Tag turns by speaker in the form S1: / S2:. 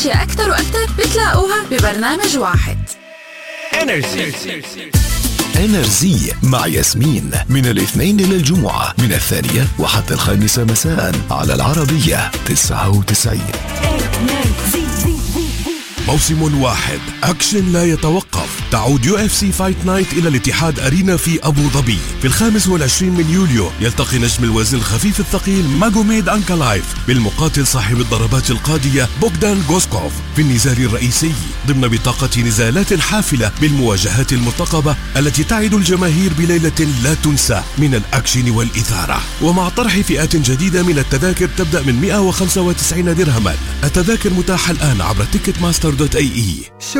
S1: أشياء أكتر وأكتر بتلاقوها ببرنامج واحد.
S2: انرزي مع ياسمين من الاثنين إلى الجمعة من 2 وحتى 5 مساء على العربية 99.
S3: موسم واحد، أكشن لا يتوقف. تعود UFC Fight Night إلى الاتحاد أرينا في أبو ظبي في 25 من يوليو. يلتقي نجم الوزن الخفيف الثقيل ماجوميد أنكلايف بالمقاتل صاحب الضربات القاضية بوغدان غوسكوف في النزال الرئيسي ضمن بطاقة نزالات حافلة بالمواجهات المرتقبة التي تعد الجماهير بليلة لا تنسى من الأكشن والإثارة. ومع طرح فئات جديدة من التذاكر تبدأ من 195 درهما. التذاكر متاحة الآن عبر Ticketmaster.ae.